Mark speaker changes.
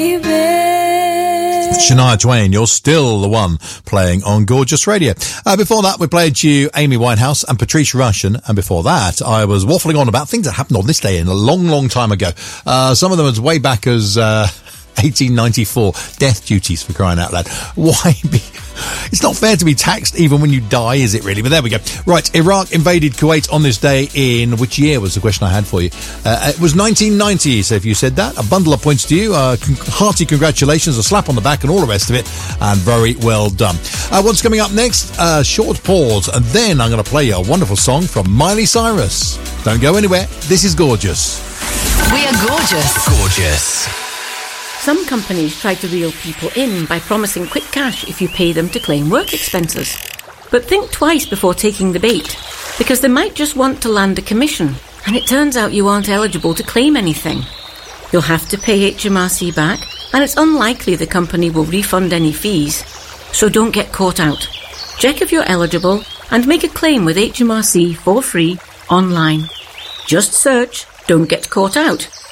Speaker 1: Shania Twain, you're still the one playing on Gorgeous Radio. Before that, we played you Amy Winehouse and Patrice Rushen. And before that, I was waffling on about things that happened on this day in a long, long time ago. Some of them as way back as 1894. Death duties, for crying out loud. Why be... It's not fair to be taxed even when you die, is it really? But there we go. Right, Iraq invaded Kuwait on this day in... Which year was the question I had for you? It was 1990, so if you said that, a bundle of points to you. Hearty congratulations, a slap on the back and all the rest of it. And very well done. What's coming up next? Short pause, and then I'm going to play you a wonderful song from Miley Cyrus. Don't go anywhere. This is Gorgeous.
Speaker 2: We are gorgeous.
Speaker 3: Gorgeous.
Speaker 4: Some companies try to reel people in by promising quick cash if you pay them to claim work expenses. But think twice before taking the bait, because they might just want to land a commission, and it turns out you aren't eligible to claim anything. You'll have to pay HMRC back, and it's unlikely the company will refund any fees. So don't get caught out. Check if you're eligible and make a claim with HMRC for free online. Just search "Don't Get Caught Out"